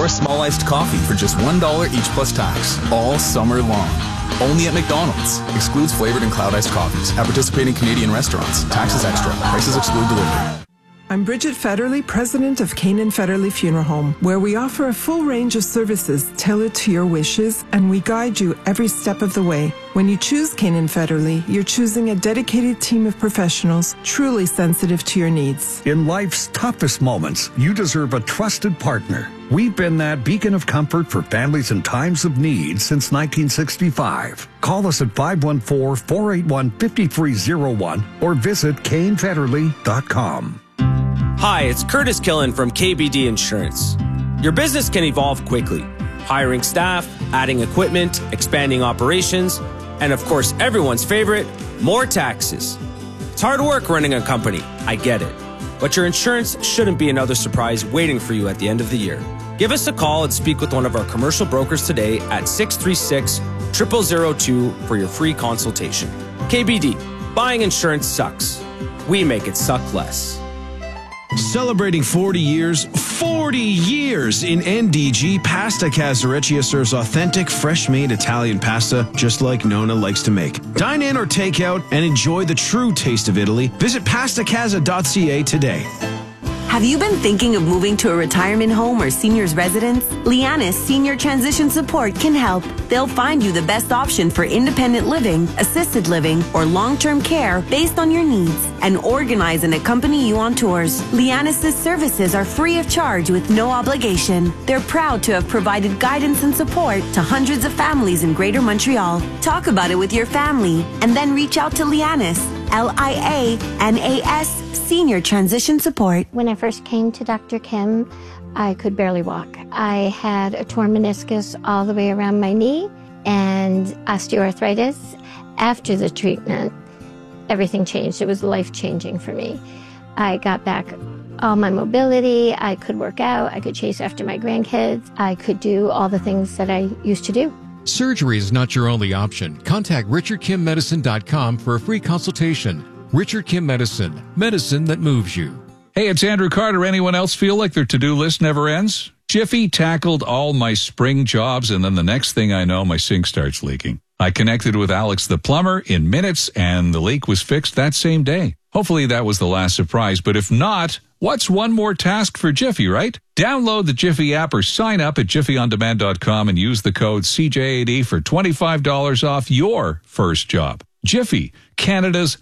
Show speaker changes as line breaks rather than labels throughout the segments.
or a small iced coffee for just $1 each plus tax, all summer long. Only at McDonald's. Excludes flavored and cloud iced coffees. At participating Canadian restaurants. Taxes extra. Prices exclude delivery.
I'm Bridget Federley, president of Canaan Federley Funeral Home, where we offer a full range of services tailored to your wishes, and we guide you every step of the way. When you choose Canaan Federley, you're choosing a dedicated team of professionals truly sensitive to your needs.
In life's toughest moments, you deserve a trusted partner. We've been that beacon of comfort for families in times of need since 1965. Call us at 514-481-5301 or visit CaneFederley.com.
Hi, it's Curtis Killen from KBD Insurance. Your business can evolve quickly. Hiring staff, adding equipment, expanding operations, and of course, everyone's favorite, more taxes. It's hard work running a company, I get it. But your insurance shouldn't be another surprise waiting for you at the end of the year. Give us a call and speak with one of our commercial brokers today at 636-0002 for your free consultation. KBD, buying insurance sucks. We make it suck less.
Celebrating 40 years in NDG, Pasta Casareccia serves authentic, fresh-made Italian pasta just like Nona likes to make. Dine in or take out and enjoy the true taste of Italy. Visit pastacasa.ca today.
Have you been thinking of moving to a retirement home or senior's residence? Lianis Senior Transition Support can help. They'll find you the best option for independent living, assisted living, or long-term care based on your needs and organize and accompany you on tours. Lianis' services are free of charge with no obligation. They're proud to have provided guidance and support to hundreds of families in Greater Montreal. Talk about it with your family and then reach out to Lianis, Lianas Senior Transition Support.
When I first came to Dr. Kim, I could barely walk. I had a torn meniscus all the way around my knee and osteoarthritis. After the treatment, everything changed. It was life-changing for me. I got back all my mobility. I could work out. I could chase after my grandkids. I could do all the things that I used to do.
Surgery is not your only option. Contact RichardKimMedicine.com for a free consultation. Richard Kim Medicine, medicine that moves you.
Hey, it's Andrew Carter. Anyone else feel like their to-do list never ends? Jiffy tackled all my spring jobs, and then the next thing I know, my sink starts leaking. I connected with Alex the plumber in minutes, and the leak was fixed that same day. Hopefully that was the last surprise, but if not, what's one more task for Jiffy, right? Download the Jiffy app or sign up at jiffyondemand.com and use the code CJ80 for $25 off your first job. Jiffy, Canada's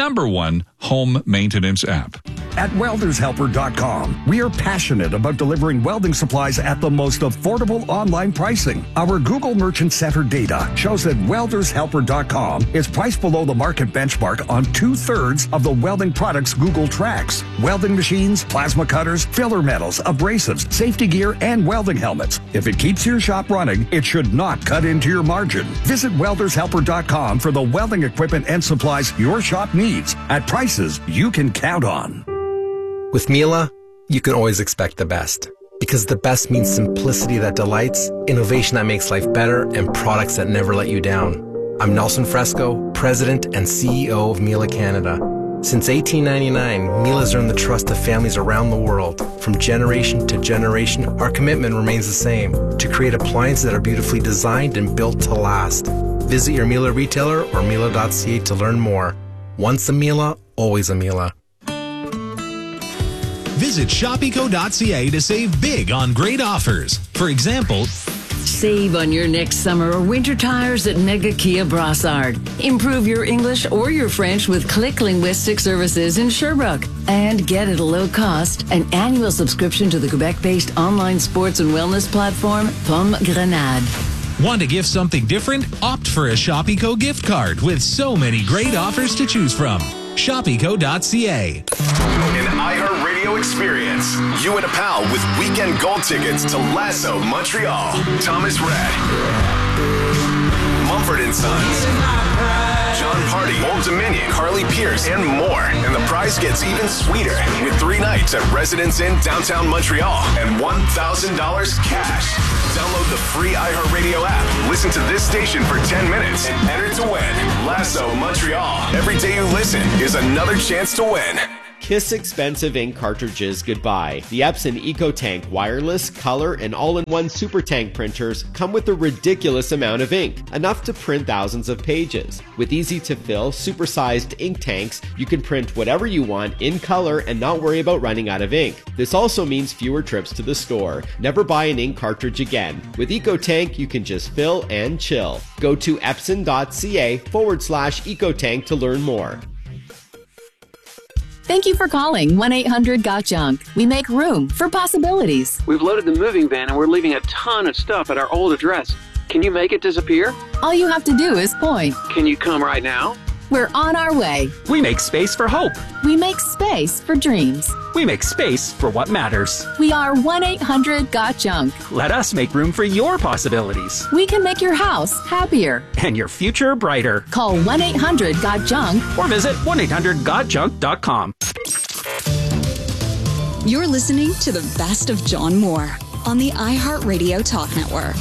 #1 home maintenance app.
At weldershelper.com, we are passionate about delivering welding supplies at the most affordable online pricing. Our Google Merchant Center data shows that weldershelper.com is priced below the market benchmark on 2/3 of the welding products Google tracks. Welding machines, plasma cutters, filler metals, abrasives, safety gear, and welding helmets. If it keeps your shop running, it should not cut into your margin. Visit weldershelper.com for the welding equipment and supplies your shop needs at prices you can count on.
With Miele, you can always expect the best. Because the best means simplicity that delights, innovation that makes life better, and products that never let you down. I'm Nelson Fresco, President and CEO of Miele Canada. Since 1899, Miele has earned the trust of families around the world. From generation to generation, our commitment remains the same, to create appliances that are beautifully designed and built to last. Visit your Miele retailer or Miele.ca to learn more. Once a Miele, always a Miele.
Visit shopeco.ca to save big on great offers. For example,
save on your next summer or winter tires at Mega Kia Brassard. Improve your English or your French with Click Linguistic Services in Sherbrooke. And get at a low cost an annual subscription to the Quebec-based online sports and wellness platform Pomme Grenade.
Want to gift something different? Opt for a Shopeco gift card with so many great offers to choose from. Shopeco.ca.
An iHeartRadio experience. You and a pal with weekend gold tickets to Lasso Montreal. Thomas Rhett, Mumford & Sons, John Party, Old Dominion, Carly Pierce, and more. And the prize gets even sweeter with 3 nights at Residence Inn downtown Montreal and $1,000 cash. Download the free iHeartRadio app. Listen to this station for 10 minutes and enter to win. Lasso Montreal. Every day you listen is another chance to win.
Kiss expensive ink cartridges goodbye. The Epson EcoTank wireless, color, and all-in-one super tank printers come with a ridiculous amount of ink, enough to print thousands of pages. With easy-to-fill, super-sized ink tanks, you can print whatever you want in color and not worry about running out of ink. This also means fewer trips to the store. Never buy an ink cartridge again. With EcoTank, you can just fill and chill. Go to epson.ca/EcoTank to learn more.
Thank you for calling 1-800-GOT-JUNK. We make room for possibilities.
We've loaded the moving van and we're leaving a ton of stuff at our old address. Can you make it disappear?
All you have to do is point.
Can you come right now?
We're on our way.
We make space for hope.
We make space for dreams.
We make space for what matters.
We are 1-800-GOT-JUNK.
Let us make room for your possibilities.
We can make your house happier.
And your future brighter.
Call 1-800-GOT-JUNK.
Or visit 1-800-GOT-JUNK.com.
You're listening to the best of John Moore on the iHeartRadio Talk Network.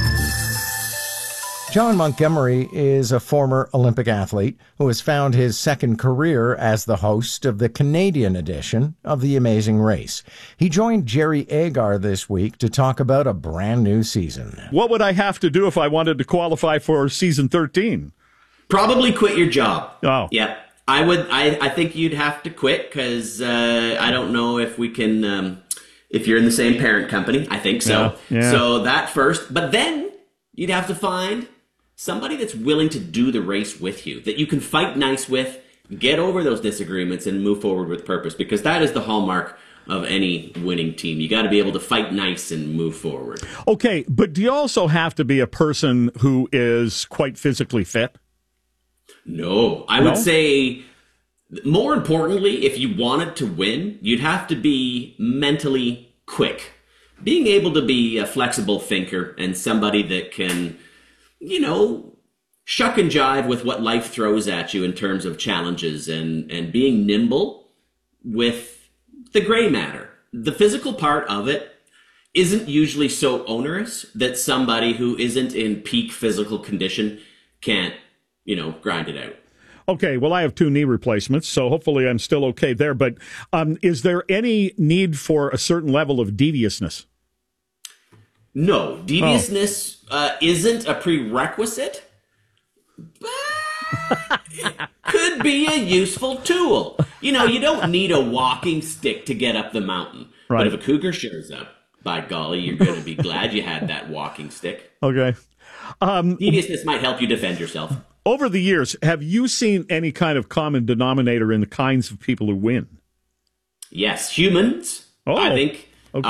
John Montgomery is a former Olympic athlete who has found his second career as the host of the Canadian edition of The Amazing Race. He joined Jerry Agar this week to talk about a brand new season.
What would I have to do if I wanted to qualify for season 13?
Probably quit your job.
Oh.
Yeah. I would. I think you'd have to quit because I don't know if we can, if you're in the same parent company. I think so.
Yeah.
So that first. But then you'd have to find somebody that's willing to do the race with you, that you can fight nice with, get over those disagreements, and move forward with purpose, because that is the hallmark of any winning team. You got to be able to fight nice and move forward.
Okay, but do you also have to be a person who is quite physically fit?
No. I would say, more importantly, if you wanted to win, you'd have to be mentally quick. Being able to be a flexible thinker and somebody that can, you know, shuck and jive with what life throws at you in terms of challenges, and being nimble with the gray matter. The physical part of it isn't usually so onerous that somebody who isn't in peak physical condition can't, you know, grind it out.
Okay, well, I have 2 knee replacements, so hopefully I'm still okay there. But is there any need for a certain level of deviousness?
No, deviousness isn't a prerequisite, but it could be a useful tool. You know, you don't need a walking stick to get up the mountain. Right. But if a cougar shows up, by golly, you're going to be glad you had that walking stick.
Okay.
Deviousness might help you defend yourself.
Over the years, have you seen any kind of common denominator in the kinds of people who win?
Yes, humans, I think,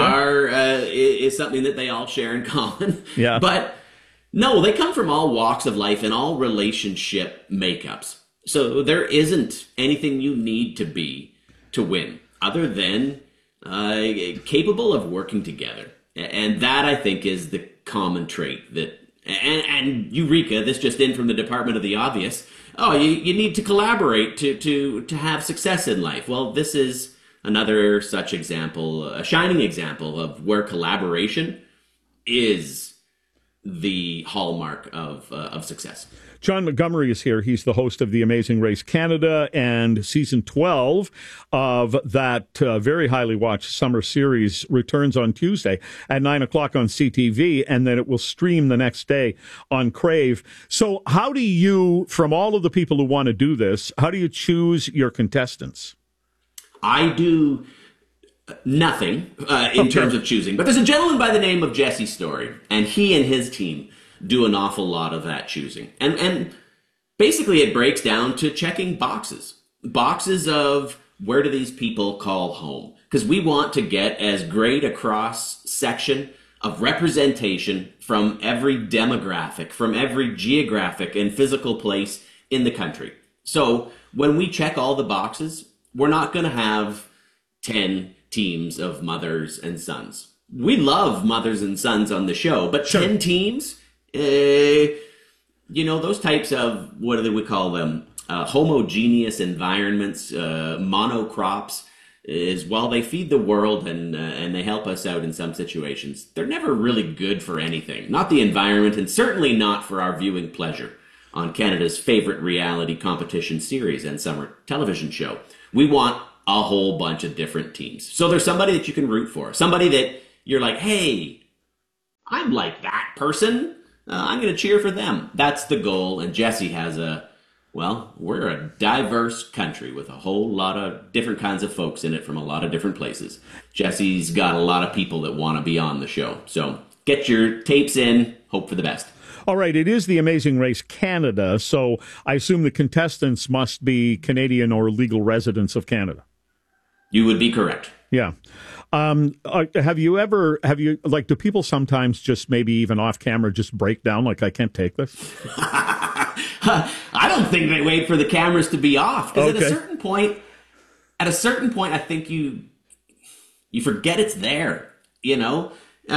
is something that they all share in common.
Yeah.
But no, they come from all walks of life and all relationship makeups. So there isn't anything you need to be to win other than capable of working together. And that, I think, is the common trait that, and Eureka, this just in from the Department of the Obvious. Oh, you need to collaborate to have success in life. Well, this is another such example, a shining example of where collaboration is the hallmark of success.
John Montgomery is here. He's the host of The Amazing Race Canada, and season 12 of that very highly watched summer series returns on Tuesday at 9 o'clock on CTV, and then it will stream the next day on Crave. So how do you, from all of the people who want to do this, how do you choose your contestants?
I do nothing in terms of choosing, but there's a gentleman by the name of Jesse Story, and he and his team do an awful lot of that choosing. And basically it breaks down to checking boxes of where do these people call home? Because we want to get as great a cross section of representation from every demographic, from every geographic and physical place in the country. So when we check all the boxes, we're not going to have 10 teams of mothers and sons. We love mothers and sons on the show, but 10 teams, you know, those types of, what do we call them? Homogeneous environments, monocrops, is while they feed the world and they help us out in some situations, they're never really good for anything. Not the environment, and certainly not for our viewing pleasure on Canada's favorite reality competition series and summer television show. We want a whole bunch of different teams. So there's somebody that you can root for, somebody that you're like, hey, I'm like that person. I'm going to cheer for them. That's the goal. And Jesse has we're a diverse country with a whole lot of different kinds of folks in it from a lot of different places. Jesse's got a lot of people that want to be on the show. So get your tapes in, hope for the best.
All right, it is the Amazing Race Canada, so I assume the contestants must be Canadian or legal residents of Canada.
You would be correct.
Yeah. Do people sometimes just maybe even off camera just break down like, I can't take this?
I don't think they wait for the cameras to be off, because at a certain point, I think you forget it's there, you know?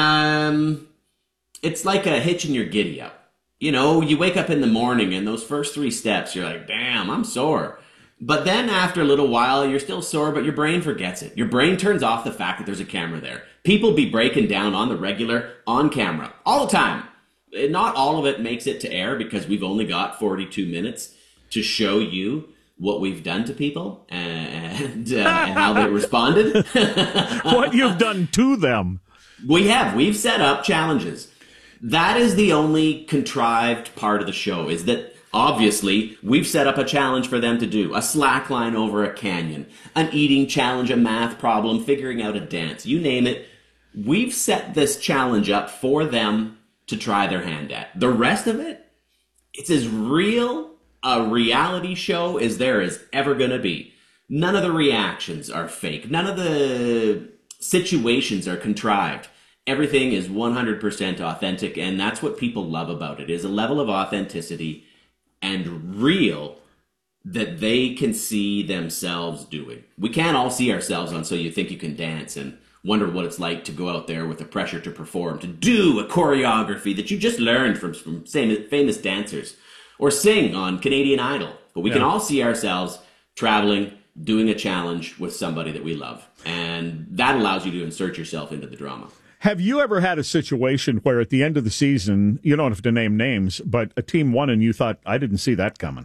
It's like a hitch in your giddy up. You know, you wake up in the morning and those first 3 steps, you're like, damn, I'm sore. But then after a little while, you're still sore, but your brain forgets it. Your brain turns off the fact that there's a camera there. People be breaking down on the regular, on camera, all the time. Not all of it makes it to air because we've only got 42 minutes to show you what we've done to people and how they responded.
What you've done to them.
We've set up challenges. That is the only contrived part of the show, is that obviously we've set up a challenge for them to do. A slack line over a canyon, an eating challenge, a math problem, figuring out a dance, you name it. We've set this challenge up for them to try their hand at. The rest of it, it's as real a reality show as there is ever going to be. None of the reactions are fake. None of the situations are contrived. Everything is 100% authentic, and that's what people love about it, is a level of authenticity and real that they can see themselves doing. We can't all see ourselves on So You Think You Can Dance and wonder what it's like to go out there with the pressure to perform, to do a choreography that you just learned from famous dancers, or sing on Canadian Idol. But we can all see ourselves traveling, doing a challenge with somebody that we love. And that allows you to insert yourself into the drama.
Have you ever had a situation where at the end of the season, you don't have to name names, but a team won and you thought, I didn't see that coming?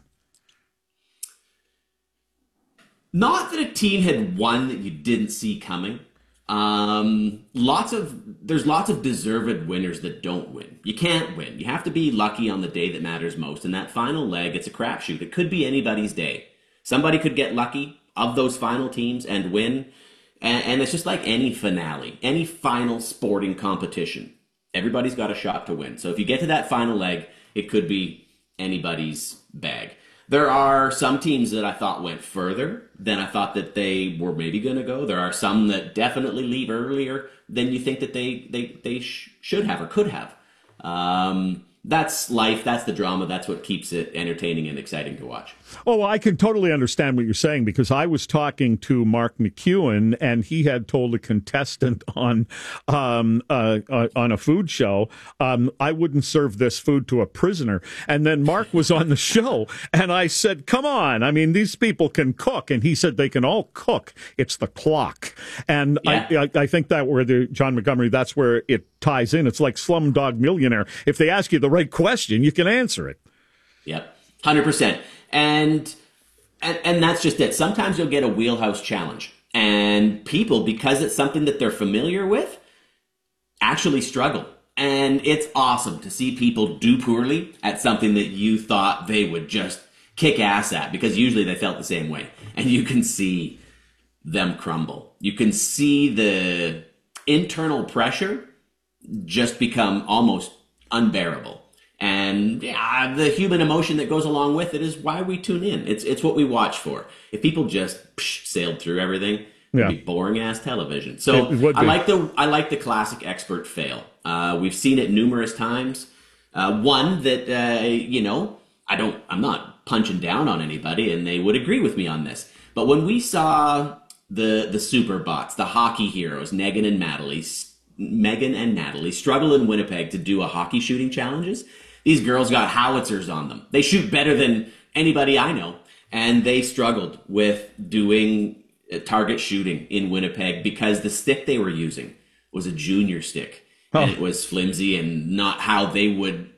Not that a team had won that you didn't see coming. There's lots of deserved winners that don't win. You can't win. You have to be lucky on the day that matters most. And that final leg, it's a crapshoot. It could be anybody's day. Somebody could get lucky of those final teams and win. And it's just like any finale, any final sporting competition. Everybody's got a shot to win. So if you get to that final leg, it could be anybody's bag. There are some teams that I thought went further than I thought that they were maybe going to go. There are some that definitely leave earlier than you think that they should have or could have. That's life. That's the drama. That's what keeps it entertaining and exciting to watch.
Oh, I can totally understand what you're saying, because I was talking to Mark McEwen, and he had told a contestant on a food show, I wouldn't serve this food to a prisoner. And then Mark was on the show, and I said, come on. I mean, these people can cook. And he said they can all cook. It's the clock. And I think that where John Montgomery, that's where it ties in. It's like Slumdog Millionaire. If they ask you the right question, you can answer it.
Yep, 100%. And that's just it. Sometimes you'll get a wheelhouse challenge, and people, because it's something that they're familiar with, actually struggle. And it's awesome to see people do poorly at something that you thought they would just kick ass at, because usually they felt the same way. And you can see them crumble. You can see the internal pressure just become almost unbearable. And the human emotion that goes along with it is why we tune in. It's what we watch for. If people just sailed through everything, it'd be boring ass television. So I like the classic expert fail. We've seen it numerous times. One that I'm not punching down on anybody, and they would agree with me on this. But when we saw the Superbots, the hockey heroes, Megan and Natalie struggle in Winnipeg to do a hockey shooting challenges. These girls got howitzers on them. They shoot better than anybody I know. And they struggled with doing target shooting in Winnipeg because the stick they were using was a junior stick. And it was flimsy and not how they would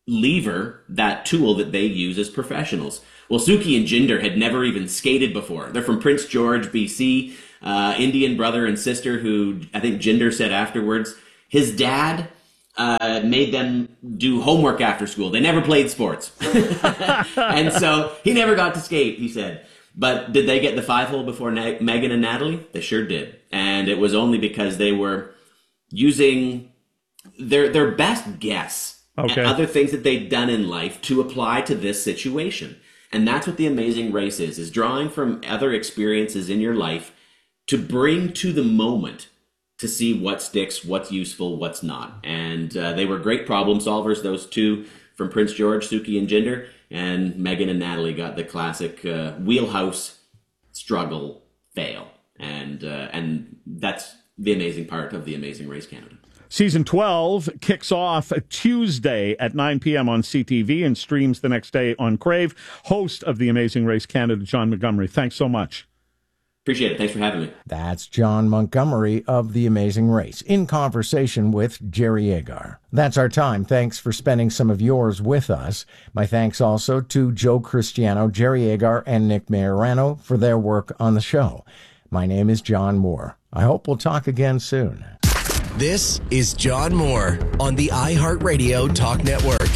lever, that tool that they use as professionals. Well, Suki and Jinder had never even skated before. They're from Prince George, BC, Indian brother and sister who I think Jinder said afterwards, his dad made them do homework after school. They never played sports. And so he never got to skate, he said. But did they get the 5-hole before Megan and Natalie? They sure did. And it was only because they were using their best guess at other things that they'd done in life to apply to this situation. And that's what the Amazing Race is drawing from other experiences in your life to bring to the moment to see what sticks, what's useful, what's not. And they were great problem solvers, those two from Prince George, Suki and Jinder. And Megan and Natalie got the classic wheelhouse struggle fail. And that's the amazing part of the Amazing Race Canada.
Season 12 kicks off Tuesday at 9 p.m. on CTV and streams the next day on Crave. Host of the Amazing Race Canada, John Montgomery. Thanks so much.
Appreciate it. Thanks for having me.
That's John Montgomery of The Amazing Race in conversation with Jerry Agar. That's our time. Thanks for spending some of yours with us. My thanks also to Joe Cristiano, Jerry Agar, and Nick Majorano for their work on the show. My name is John Moore. I hope we'll talk again soon.
This is John Moore on the iHeartRadio Talk Network.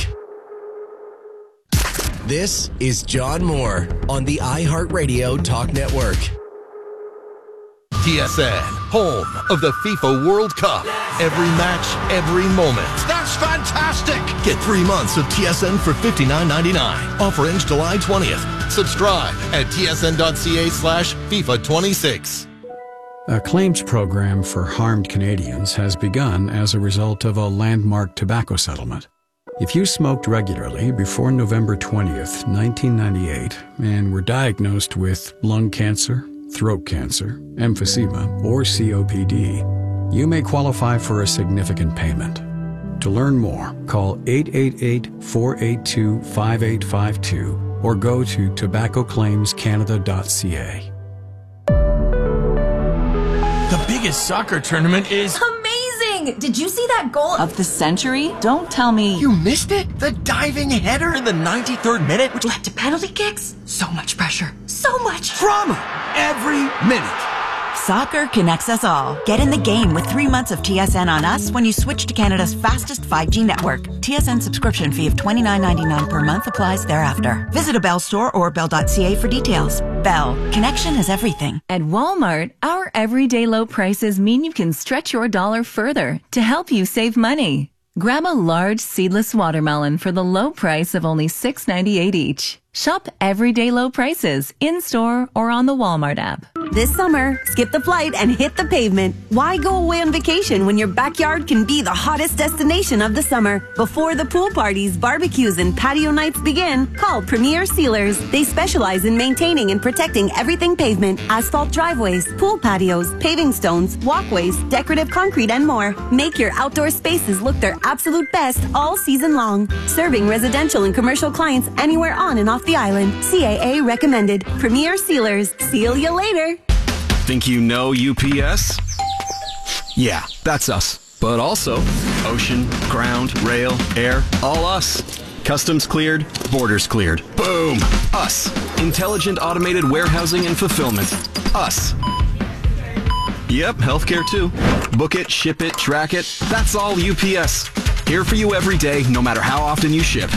This is John Moore on the iHeartRadio Talk Network.
TSN, home of the FIFA World Cup. Every match, every moment.
That's fantastic!
Get 3 months of TSN for $59.99. Offer ends July 20th. Subscribe at tsn.ca/FIFA26.
A claims program for harmed Canadians has begun as a result of a landmark tobacco settlement. If you smoked regularly before November 20th, 1998, and were diagnosed with lung cancer, throat cancer, emphysema, or COPD, you may qualify for a significant payment. To learn more, call 888-482-5852 or go to tobaccoclaimscanada.ca.
The biggest soccer tournament is
amazing! Did you see that goal of the century? Don't tell me
you missed it? The diving header in the 93rd minute,
which led to penalty kicks? So much pressure. So much
drama every minute.
Soccer connects us all. Get in the game with 3 months of TSN on us when you switch to Canada's fastest 5G network. TSN subscription fee of $29.99 per month applies thereafter. Visit a Bell store or bell.ca for details. Bell. Connection is everything.
At Walmart, our everyday low prices mean you can stretch your dollar further to help you save money. Grab a large seedless watermelon for the low price of only $6.98 each. Shop everyday low prices in-store or on the Walmart app.
This summer, skip the flight and hit the pavement. Why go away on vacation when your backyard can be the hottest destination of the summer? Before the pool parties, barbecues, and patio nights begin, call Premier Sealers. They specialize in maintaining and protecting everything pavement, asphalt driveways, pool patios, paving stones, walkways, decorative concrete, and more. Make your outdoor spaces look their absolute best all season long. Serving residential and commercial clients anywhere on and off the island. CAA recommended. Premier Sealers. Seal you later.
Think you know UPS? Yeah, that's us. But also ocean, ground, rail, air, all us. Customs cleared, borders cleared. Boom! Us. Intelligent automated warehousing and fulfillment. Us. Yep, healthcare too. Book it, ship it, track it. That's all UPS. Here for you every day, no matter how often you ship.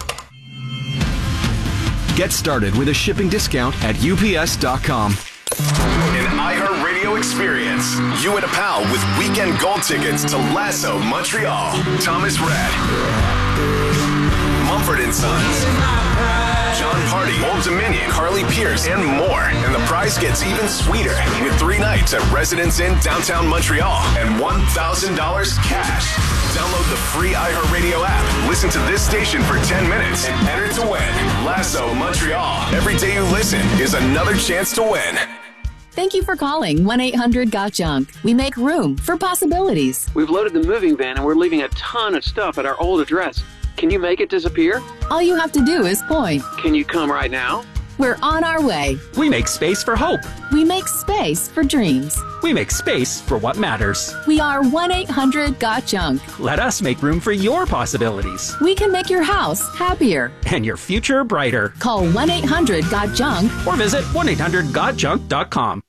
Get started with a shipping discount at UPS.com.
An iHeartRadio experience. You and a pal with weekend gold tickets to Lasso Montreal. Thomas Rhett, Mumford & Sons, John Party, Old Dominion, Carly Pierce, and more. And the prize gets even sweeter with 3 nights at Residence Inn downtown Montreal and $1,000 cash. Download the free iHeartRadio app. Listen to this station for 10 minutes and enter to win. Lasso Montreal. Every day you listen is another chance to win.
Thank you for calling 1-800-GOT-JUNK. We make room for possibilities.
We've loaded the moving van and we're leaving a ton of stuff at our old address. Can you make it disappear?
All you have to do is point.
Can you come right now?
We're on our way.
We make space for hope.
We make space for dreams.
We make space for what matters.
We are 1-800-GOT-JUNK.
Let us make room for your possibilities.
We can make your house happier.
And your future brighter.
Call 1-800-GOT-JUNK.
Or visit 1-800-GOT-JUNK.com.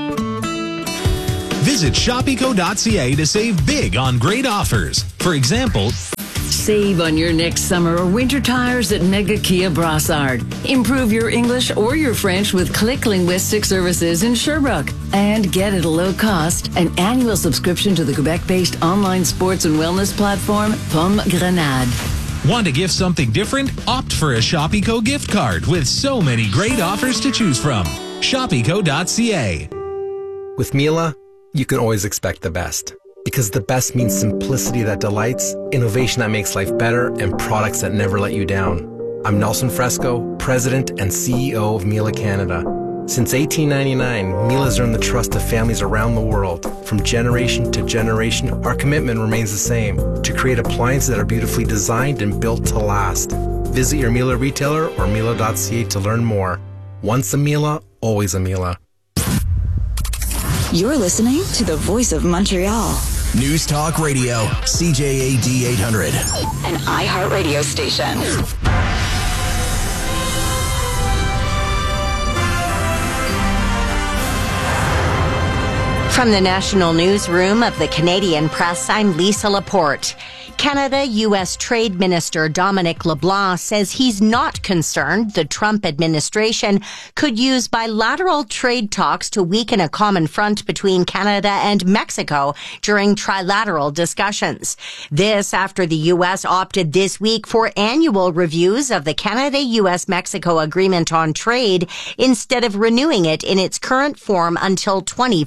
Visit shopeco.ca to save big on great offers. For example,
save on your next summer or winter tires at Mega Kia Brassard. Improve your English or your French with Click Linguistic Services in Sherbrooke. And get at a low cost an annual subscription to the Quebec-based online sports and wellness platform, Pomme Grenade.
Want to gift something different? Opt for a Shopeco gift card with so many great offers to choose from. Shopeco.ca.
With Miele, you can always expect the best. Because the best means simplicity that delights, innovation that makes life better, and products that never let you down. I'm Nelson Fresco, President and CEO of Miele Canada. Since 1899, Miele has earned the trust of families around the world. From generation to generation, our commitment remains the same, to create appliances that are beautifully designed and built to last. Visit your Miele retailer or Miele.ca to learn more. Once a Miele, always a Miele.
You're listening to the Voice of Montreal.
News Talk Radio, CJAD 800.
An iHeartRadio station.
From the National Newsroom of the Canadian Press, I'm Lisa Laporte. Canada-U.S. Trade Minister Dominic LeBlanc says he's not concerned the Trump administration could use bilateral trade talks to weaken a common front between Canada and Mexico during trilateral discussions. This after the U.S. opted this week for annual reviews of the Canada-U.S.-Mexico Agreement on Trade instead of renewing it in its current form until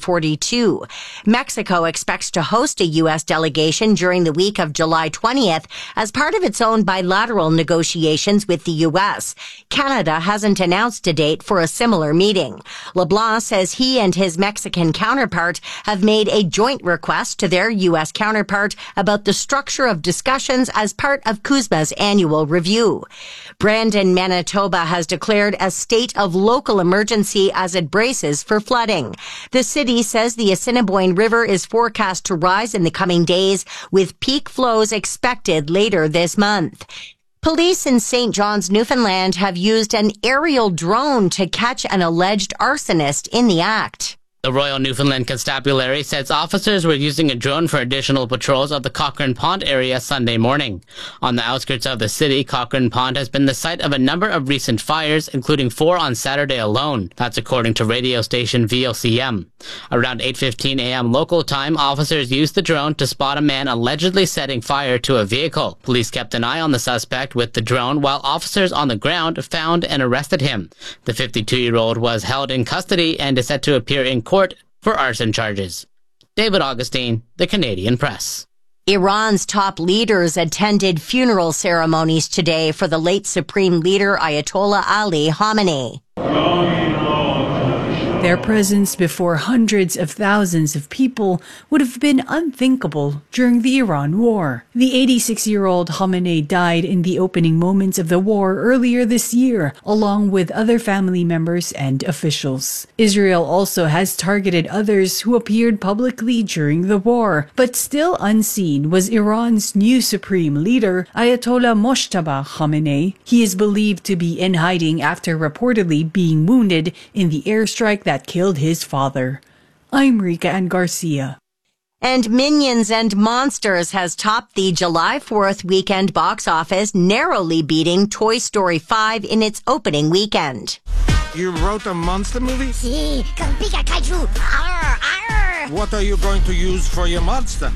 2042. Mexico expects to host a U.S. delegation during the week of July 20th as part of its own bilateral negotiations with the U.S. Canada hasn't announced a date for a similar meeting. LeBlanc says he and his Mexican counterpart have made a joint request to their U.S. counterpart about the structure of discussions as part of CUSMA's annual review. Brandon, Manitoba has declared a state of local emergency as it braces for flooding. The city says the Assiniboine River is forecast to rise in the coming days, with peak flows expected later this month. Police in St. John's, Newfoundland have used an aerial drone to catch an alleged arsonist in the act.
The Royal Newfoundland Constabulary says officers were using a drone for additional patrols of the Cochrane Pond area Sunday morning. On the outskirts of the city, Cochrane Pond has been the site of a number of recent fires, including 4 on Saturday alone. That's according to radio station VOCM. Around 8:15 a.m. local time, officers used the drone to spot a man allegedly setting fire to a vehicle. Police kept an eye on the suspect with the drone, while officers on the ground found and arrested him. The 52-year-old was held in custody and is set to appear in court for arson charges. David Augustine, The Canadian Press.
Iran's top leaders attended funeral ceremonies today for the late Supreme Leader Ayatollah Ali Khamenei.
Their presence before hundreds of thousands of people would have been unthinkable during the Iran war. The 86-year-old Khamenei died in the opening moments of the war earlier this year, along with other family members and officials. Israel also has targeted others who appeared publicly during the war, but still unseen was Iran's new supreme leader, Ayatollah Mojtaba Khamenei. He is believed to be in hiding after reportedly being wounded in the airstrike that killed his father. I'm Rika Ann Garcia.
And Minions and Monsters has topped the July 4th weekend box office, narrowly beating Toy Story 5 in its opening weekend.
You wrote a monster movie?
Si, con pica kaiju. Arr, arr.
What are you going to use for your monster?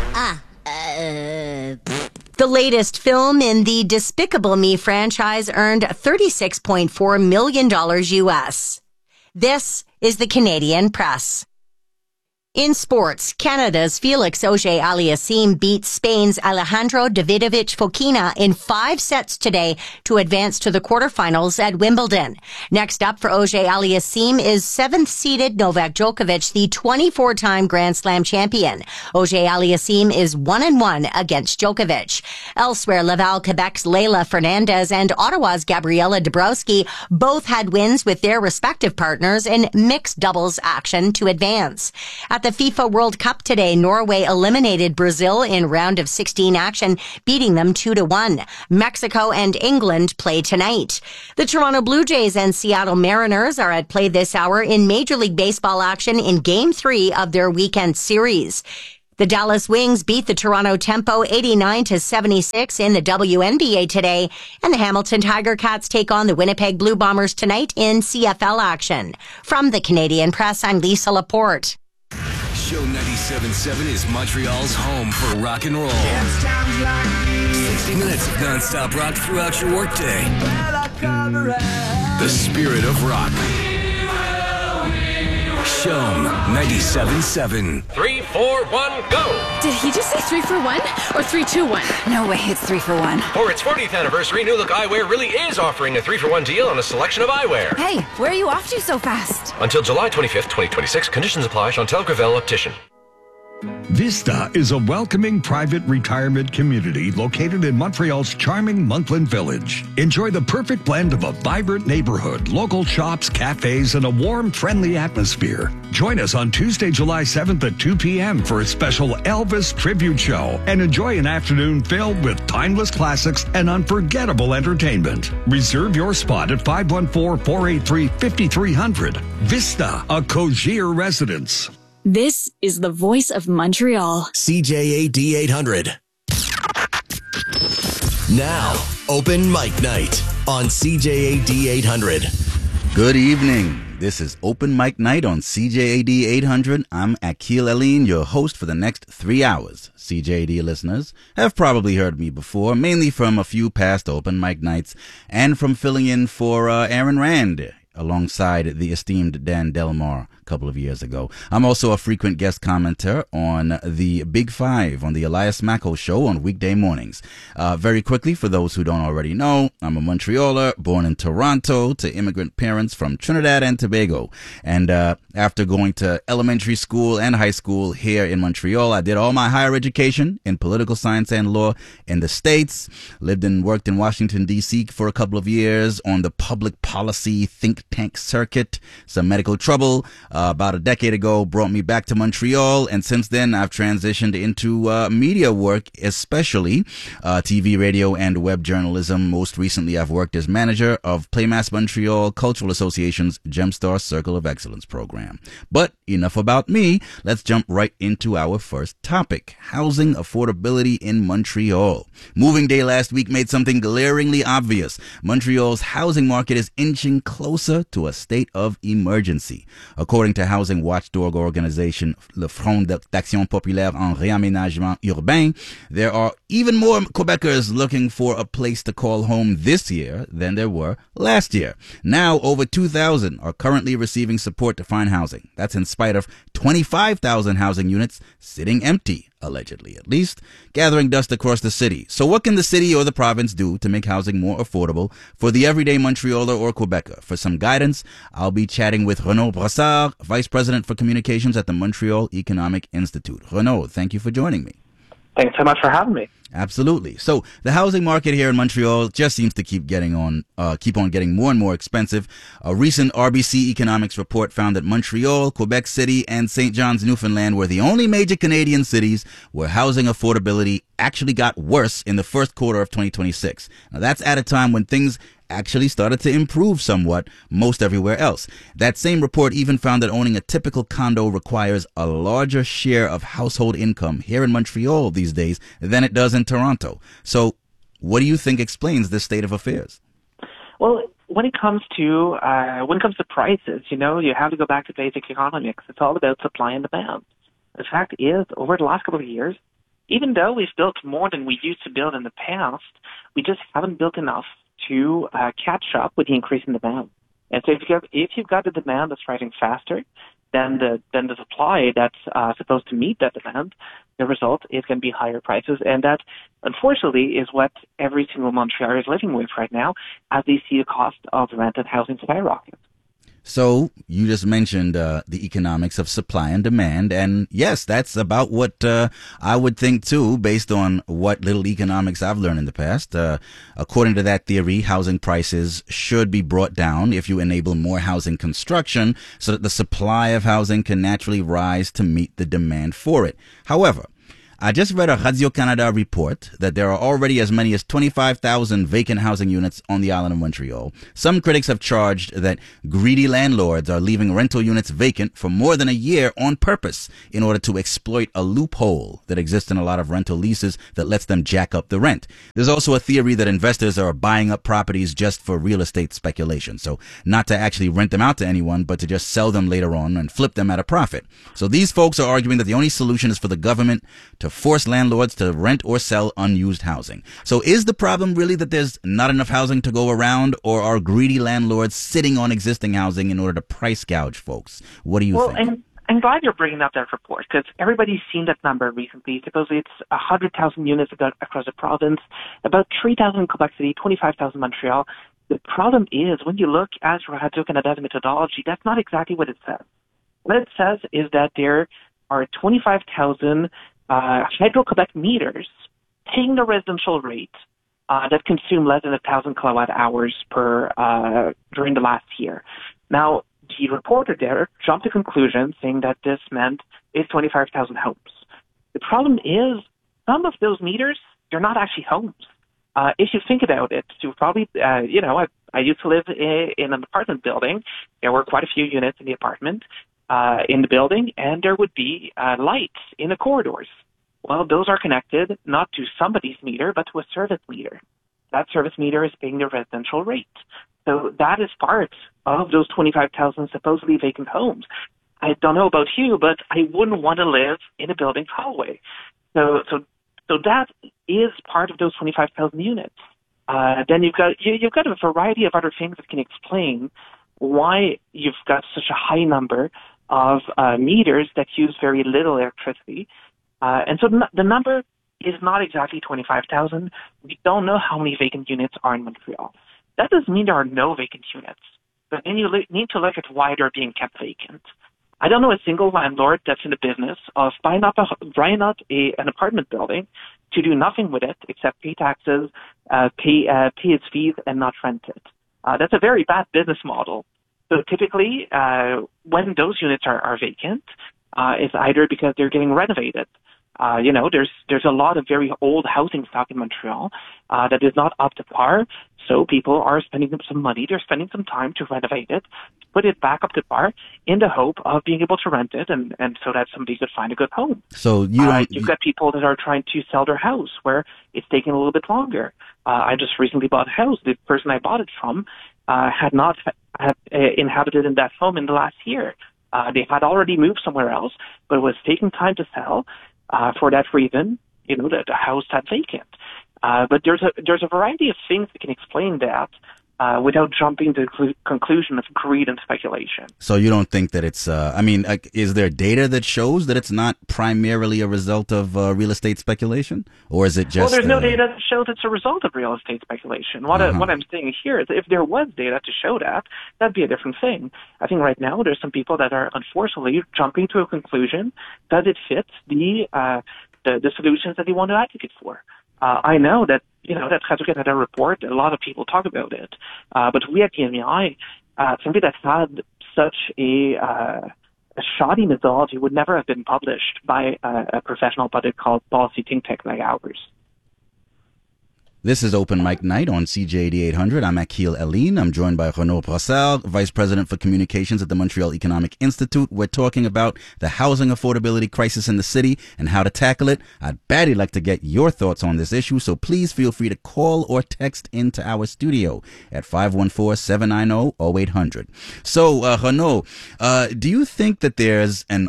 The latest film in the Despicable Me franchise earned $36.4 million US. This is the Canadian Press. In sports, Canada's Felix Auger-Aliassime beat Spain's Alejandro Davidovich Fokina in 5 sets today to advance to the quarterfinals at Wimbledon. Next up for Auger-Aliassime is 7th-seeded Novak Djokovic, the 24-time Grand Slam champion. Auger-Aliassime is 1-1 against Djokovic. Elsewhere, Laval, Quebec's Leila Fernandez and Ottawa's Gabriela Dabrowski both had wins with their respective partners in mixed doubles action to advance. At the FIFA World Cup today, Norway eliminated Brazil in round of 16 action, beating them 2-1. Mexico and England play tonight. The Toronto Blue Jays and Seattle Mariners are at play this hour in Major League Baseball action in Game 3 of their weekend series. The Dallas Wings beat the Toronto Tempo 89-76 in the WNBA today, and the Hamilton Tiger Cats take on the Winnipeg Blue Bombers tonight in CFL action. From the Canadian Press, I'm Lisa Laporte.
Show 97.7 is Montreal's home for rock and roll. 60 minutes of non-stop rock throughout your workday. The spirit of rock. Show 97.7.
3, 4, 1, go!
Did he just say 3 for 1 or 3, 2, 1?
No way, it's 3 for 1.
For its 40th anniversary, New Look Eyewear really is offering a 3 for 1 deal on a selection of eyewear.
Hey, where are you off to so fast?
Until July 25th, 2026. Conditions apply. Chantal Gravel, Optician.
Vista is a welcoming private retirement community located in Montreal's charming Monkland Village. Enjoy the perfect blend of a vibrant neighborhood, local shops, cafes, and a warm, friendly atmosphere. Join us on Tuesday, July 7th at 2 p.m. for a special Elvis tribute show and enjoy an afternoon filled with timeless classics and unforgettable entertainment. Reserve your spot at 514-483-5300. Vista, a Cogier residence.
This is the voice of Montreal.
CJAD 800. Now, open mic night on CJAD 800.
Good evening. This is Open Mic Night on CJAD 800. I'm Akil Aline, your host for the next 3 hours. CJAD listeners have probably heard me before, mainly from a few past Open Mic Nights and from filling in for Aaron Rand alongside the esteemed Dan Delmar a couple of years ago. I'm also a frequent guest commenter on the Big Five on the Elias Macco Show on weekday mornings. Very quickly, for those who don't already know, I'm a Montrealer, born in Toronto to immigrant parents from Trinidad and Tobago. And after going to elementary school and high school here in Montreal, I did all my higher education in political science and law in the States. Lived and worked in Washington, D.C. for a couple of years on the public policy think tank circuit. Some medical trouble about a decade ago brought me back to Montreal, and since then I've transitioned into media work, especially TV, radio, and web journalism. Most recently, I've worked as manager of Playmass Montreal Cultural Association's Gemstar Circle of Excellence program. But enough about me. Let's jump right into our first topic: housing affordability in Montreal. Moving Day last week made something glaringly obvious. Montreal's housing market is inching closer to a state of emergency. According to housing watchdog organization Le Front d'Action Populaire en Réaménagement Urbain, there are even more Quebecers looking for a place to call home this year than there were last year. Now, over 2,000 are currently receiving support to find housing. That's in spite of 25,000 housing units sitting empty, allegedly at least, gathering dust across the city. So what can the city or the province do to make housing more affordable for the everyday Montrealer or Quebecer? For some guidance, I'll be chatting with Renaud Brassard, Vice President for Communications at the Montreal Economic Institute. Renaud, thank you for joining me.
Thanks so much for having me.
Absolutely. So the housing market here in Montreal just seems to keep on getting more and more expensive. A recent RBC Economics report found that Montreal, Quebec City, and St. John's, Newfoundland were the only major Canadian cities where housing affordability actually got worse in the first quarter of 2026. Now that's at a time when things actually started to improve somewhat most everywhere else. That same report even found that owning a typical condo requires a larger share of household income here in Montreal these days than it does in Toronto. So what do you think explains this state of affairs?
Well, when it comes to prices, you have to go back to basic economics. It's all about supply and demand. The fact is, over the last couple of years, even though we've built more than we used to build in the past, we just haven't built enough to catch up with the increase in demand. And so if you've got the demand that's rising faster, than the supply that's supposed to meet that demand, the result is going to be higher prices. And that, unfortunately, is what every single Montrealer is living with right now as they see the cost of rent and housing skyrocket.
So you just mentioned the economics of supply and demand, and yes, that's about what I would think too, based on what little economics I've learned in the past. According to that theory, housing prices should be brought down if you enable more housing construction so that the supply of housing can naturally rise to meet the demand for it. However, I just read a Radio-Canada report that there are already as many as 25,000 vacant housing units on the island of Montreal. Some critics have charged that greedy landlords are leaving rental units vacant for more than a year on purpose in order to exploit a loophole that exists in a lot of rental leases that lets them jack up the rent. There's also a theory that investors are buying up properties just for real estate speculation. So not to actually rent them out to anyone, but to just sell them later on and flip them at a profit. So these folks are arguing that the only solution is for the government to force landlords to rent or sell unused housing. So is the problem really that there's not enough housing to go around, or are greedy landlords sitting on existing housing in order to price gouge folks? What do you think?
Well, I'm glad you're bringing up that report, because everybody's seen that number recently. Supposedly it's 100,000 units across the province, about 3,000 in Quebec City, 25,000 in Montreal. The problem is, when you look at Radio-Canada's methodology, that's not exactly what it says. What it says is that there are 25,000 Hydro-Quebec meters paying the residential rate that consume less than 1,000 kilowatt hours during the last year. Now, the reporter there jumped to conclusion saying that this meant it's 25,000 homes. The problem is, some of those meters, they're not actually homes. If you think about it, you probably, I used to live in an apartment building. There were quite a few units in the apartment, in the building, and there would be lights in the corridors. Well, those are connected not to somebody's meter, but to a service meter. That service meter is paying the residential rate. So that is part of those 25,000 supposedly vacant homes. I don't know about you, but I wouldn't want to live in a building hallway. So that is part of those 25,000 units. Then you've got a variety of other things that can explain why you've got such a high number of meters that use very little electricity. And so the number is not exactly 25,000. We don't know how many vacant units are in Montreal. That doesn't mean there are no vacant units, but then you need to look at why they're being kept vacant. I don't know a single landlord that's in the business of buying up an apartment building to do nothing with it except pay taxes, pay its fees, and not rent it. That's a very bad business model. So typically, when those units are vacant, it's either because they're getting renovated. There's a lot of very old housing stock in Montreal that is not up to par. So people are spending some money. They're spending some time to renovate it, put it back up to par in the hope of being able to rent it and so that somebody could find a good home.
So
you've got people that are trying to sell their house where it's taking a little bit longer. I just recently bought a house. The person I bought it from had not inhabited in that home in the last year. They had already moved somewhere else, but it was taking time to sell. For that reason, the house sat vacant. But there's a variety of things that can explain that without jumping to the conclusion of greed and speculation.
So you don't think that it's, is there data that shows that it's not primarily a result of real estate speculation? Or is it just...
Well, there's no data that shows it's a result of real estate speculation. What I'm saying here is if there was data to show that, that'd be a different thing. I think right now there's some people that are unfortunately jumping to a conclusion that it fits the solutions that they want to advocate for. I know that, that Radio-Canada report, a lot of people talk about it. But we at PMEI, something that's had such a shoddy methodology would never have been published by a professional public called policy think tank like ours.
This is Open Mic Night on CJAD 800. I'm Akil Aline. I'm joined by Renaud Brassard, Vice President for Communications at the Montreal Economic Institute. We're talking about the housing affordability crisis in the city and how to tackle it. I'd badly like to get your thoughts on this issue, so please feel free to call or text into our studio at 514-790-0800. So, Renaud, do you think that there's an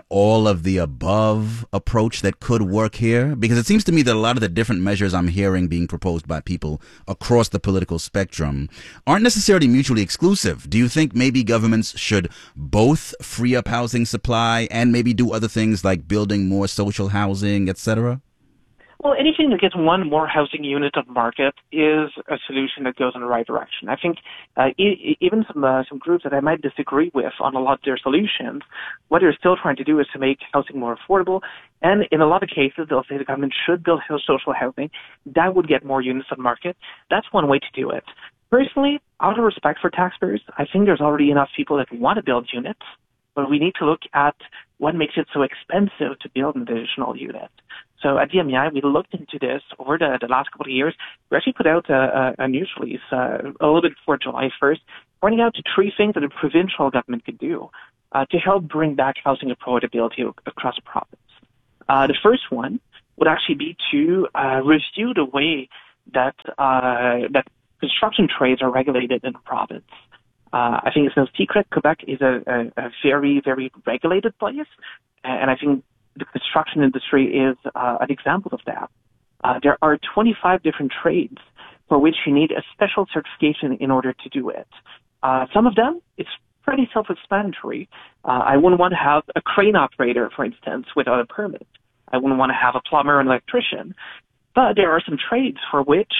all-of-the-above approach that could work here? Because it seems to me that a lot of the different measures I'm hearing being proposed by people across the political spectrum aren't necessarily mutually exclusive. Do you think maybe governments should both free up housing supply and maybe do other things like building more social housing, etc.?
Well, anything that gets one more housing unit on the market is a solution that goes in the right direction. I think even some groups that I might disagree with on a lot of their solutions, what they're still trying to do is to make housing more affordable. And in a lot of cases, they'll say the government should build social housing. That would get more units on the market. That's one way to do it. Personally, out of respect for taxpayers, I think there's already enough people that want to build units, but we need to look at what makes it so expensive to build an additional unit. So at DMEI, we looked into this over the last couple of years. We actually put out a news release a little bit before July 1st, pointing out to 3 things that the provincial government could do to help bring back housing affordability across the province. The first one would actually be to review the way that construction trades are regulated in the province. I think it's no secret Quebec is a very, very regulated place, and I think the construction industry is an example of that. There are 25 different trades for which you need a special certification in order to do it. Some of them, it's pretty self-explanatory. I wouldn't want to have a crane operator, for instance, without a permit. I wouldn't want to have a plumber and electrician. But there are some trades for which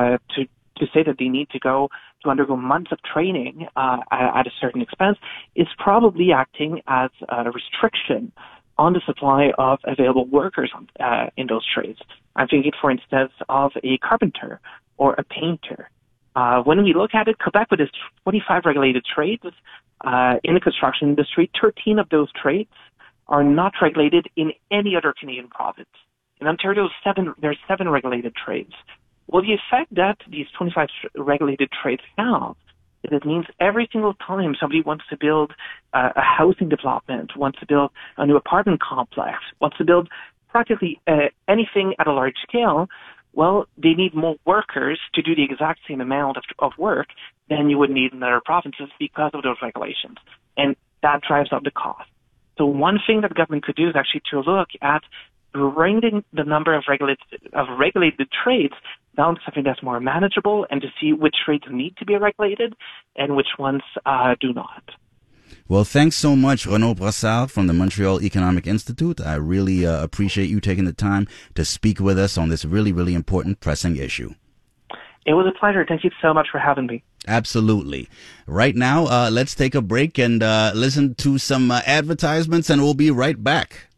to say that they need to undergo months of training at a certain expense is probably acting as a restriction on the supply of available workers in those trades. I'm thinking, for instance, of a carpenter or a painter. When we look at it, Quebec, with its 25 regulated trades in the construction industry, 13 of those trades are not regulated in any other Canadian province. In Ontario, there's 7 regulated trades. Well, the effect that these 25 regulated trades have is it means every single time somebody wants to build a housing development, wants to build a new apartment complex, wants to build practically anything at a large scale, well, they need more workers to do the exact same amount of work than you would need in other provinces because of those regulations. And that drives up the cost. So one thing that the government could do is actually to look at bringing the number of regulated trades down to something that's more manageable and to see which trades need to be regulated and which ones do not.
Well, thanks so much, Renaud Brassard from the Montreal Economic Institute. I really appreciate you taking the time to speak with us on this really, really important pressing issue.
It was a pleasure. Thank you so much for having me.
Absolutely. Right now, let's take a break and listen to some advertisements, and we'll be right back.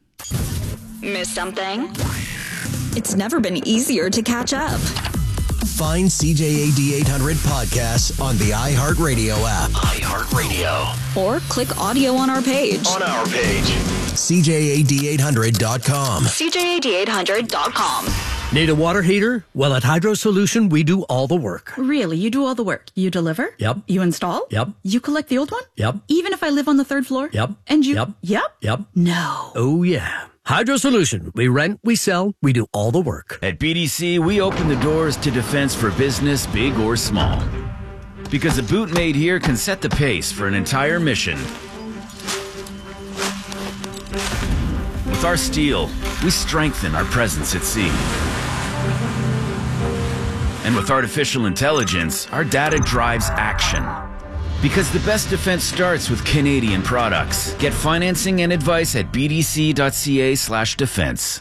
Miss something? It's never been easier to catch up.
Find CJAD 800 podcasts on the iHeartRadio app. iHeartRadio.
Or click audio on our page.
On our page. CJAD800.com.
CJAD800.com.
Need a water heater? Well, at Hydro Solution, we do all the work.
Really? You do all the work? You deliver?
Yep.
You install?
Yep.
You collect the old one?
Yep.
Even if I live on the 3rd floor?
Yep.
And you?
Yep.
Yep?
Yep.
No.
Oh, yeah. Hydro Solution. We rent, we sell, we do all the work.
At BDC, we open the doors to defense for business, big or small. Because a boot made here can set the pace for an entire mission. With our steel, we strengthen our presence at sea. And with artificial intelligence, our data drives action. Because the best defense starts with Canadian products. Get financing and advice at bdc.ca/defense.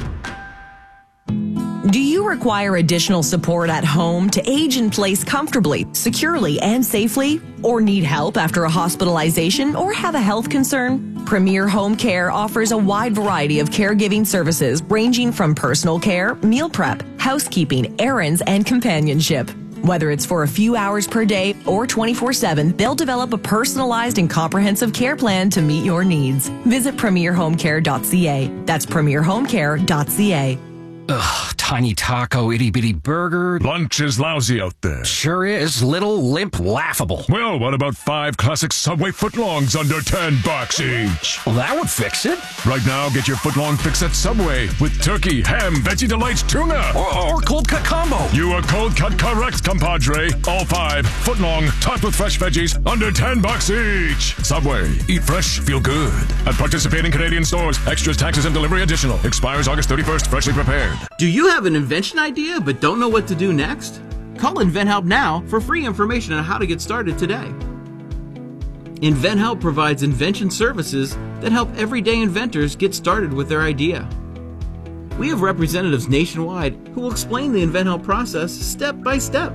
Do you require additional support at home to age in place comfortably, securely, and safely? Or need help after a hospitalization or have a health concern? Premier Home Care offers a wide variety of caregiving services ranging from personal care, meal prep, housekeeping, errands, and companionship. Whether it's for a few hours per day or 24/7, they'll develop a personalized and comprehensive care plan to meet your needs. Visit premierhomecare.ca. That's premierhomecare.ca.
Ugh, tiny taco, itty-bitty burger.
Lunch is lousy out there.
Sure is. Little, limp, laughable.
Well, what about 5 classic Subway footlongs under $10 each?
Well, that would fix it.
Right now, get your footlong fix at Subway with turkey, ham, Veggie Delights, tuna.
Or cold cut combo.
You are cold cut correct, compadre. All 5 footlong, topped with fresh veggies, under $10 each. Subway. Eat fresh, feel good. At participating Canadian stores. Extras, taxes, and delivery additional. Expires August 31st. Freshly prepared.
Do you have
have an invention idea but don't know what to do next? Call InventHelp now for free information on how to get started today. InventHelp provides invention services that help everyday inventors get started with their idea. We have representatives nationwide who will explain the InventHelp process step by step.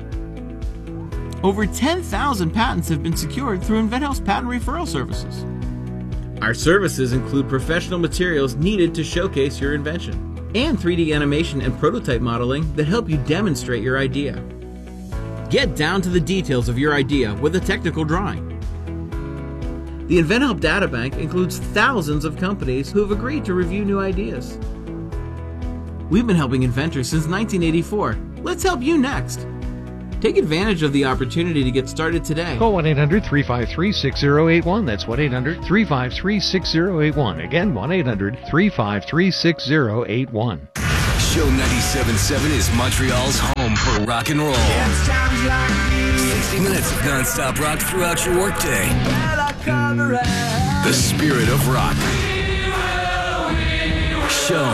Over 10,000 patents have been secured through InventHelp's patent referral services. Our services include professional materials needed to showcase your invention, and 3D animation and prototype modeling that help you demonstrate your idea. Get down to the details of your idea with a technical drawing. The InventHelp Databank includes thousands of companies who have agreed to review new ideas. We've been helping inventors since 1984. Let's help you next. Take advantage of the opportunity to get started today.
Call 1-800-353-6081. That's 1-800-353-6081. Again, 1-800-353-6081.
Show 97.7 is Montreal's home for rock and roll. 60 minutes of non-stop rock throughout your workday. The spirit of rock. Show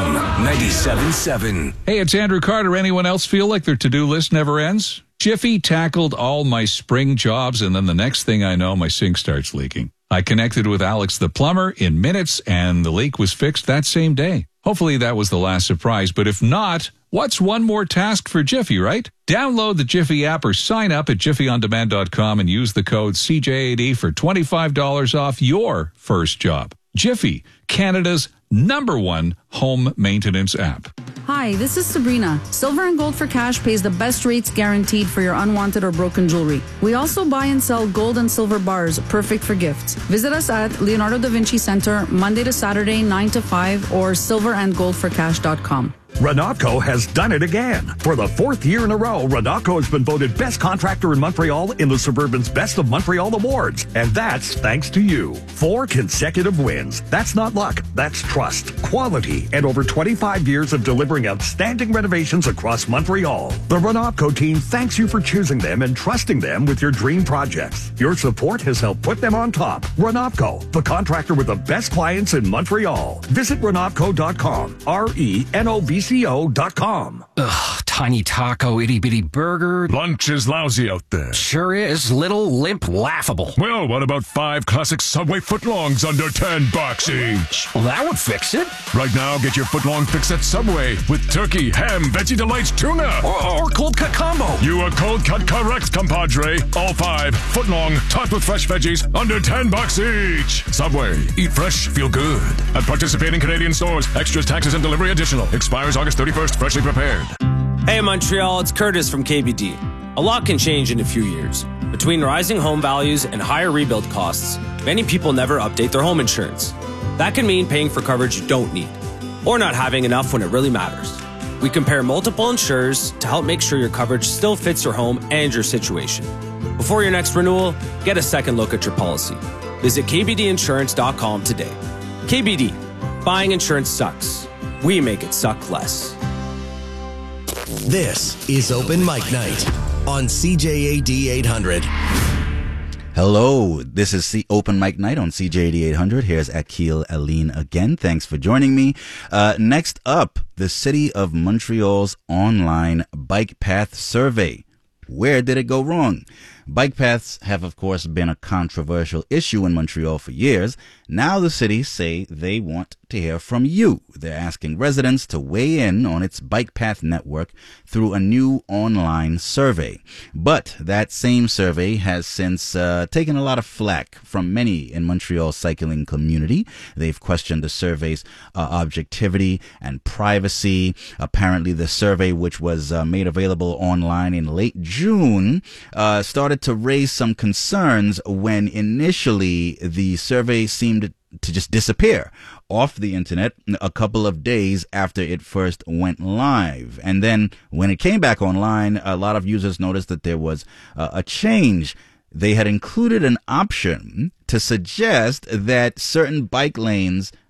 97.7.
Hey, it's Andrew Carter. Anyone else feel like their to-do list never ends? Jiffy tackled all my spring jobs, and then the next thing I know, my sink starts leaking. I connected with Alex the plumber in minutes, and the leak was fixed that same day. Hopefully that was the last surprise, but if not, what's one more task for Jiffy, right? Download the Jiffy app or sign up at jiffyondemand.com and use the code CJAD for $25 off your first job. Jiffy, Canada's #1 home maintenance app.
Hi, this is Sabrina. Silver and Gold for Cash pays the best rates guaranteed for your unwanted or broken jewelry. We also buy and sell gold and silver bars, perfect for gifts. Visit us at Leonardo da Vinci Center, Monday to Saturday, 9 to 5, or silverandgoldforcash.com.
Renatco has done it again. For the 4th year in a row, Renatco has been voted best contractor in Montreal in the Suburban's Best of Montreal Awards. And that's thanks to you. 4 consecutive wins. That's not luck. That's trust, quality, and over 25 years of delivering outstanding renovations across Montreal. The Renatco team thanks you for choosing them and trusting them with your dream projects. Your support has helped put them on top. Renatco, the contractor with the best clients in Montreal. Visit Renatco.com. RENOVCO.com.
Ugh, tiny taco, itty-bitty burger.
Lunch is lousy out there.
Sure is. Little, limp, laughable.
Well, what about 5 classic Subway footlongs under $10 each?
Well, that would fix it.
Right now, get your footlong fix at Subway with turkey, ham, Veggie Delights, tuna.
Or cold cut combo.
You are cold cut correct, compadre. All 5 footlong, topped with fresh veggies, under $10 each. Subway. Eat fresh, feel good. At participating Canadian stores. Extras, taxes, and delivery additional. Expires August 31st. Freshly prepared.
Hey Montreal, it's Curtis from KBD. A lot can change in a few years. Between rising home values and higher rebuild costs, many people never update their home insurance. That can mean paying for coverage you don't need, or not having enough when it really matters. We compare multiple insurers to help make sure your coverage still fits your home and your situation. Before your next renewal, get a second look at your policy. Visit kbdinsurance.com today. KBD, buying insurance sucks. We make it suck less.
This is Open Mic Night on CJAD 800.
Hello, this is Open Mic Night on CJAD 800. Here's Akil Aline again. Thanks for joining me. Next up, the City of Montreal's online bike path survey. Where did it go wrong? Bike paths have, of course, been a controversial issue in Montreal for years. Now the city say they want to hear from you. They're asking residents to weigh in on its bike path network through a new online survey. But that same survey has since taken a lot of flack from many in Montreal's cycling community. They've questioned the survey's objectivity and privacy. Apparently the survey, which was made available online in late June, started to raise some concerns when initially the survey seemed to just disappear off the internet a couple of days after it first went live. And then when it came back online, a lot of users noticed that there was a change. They had included an option to suggest that certain bike lanes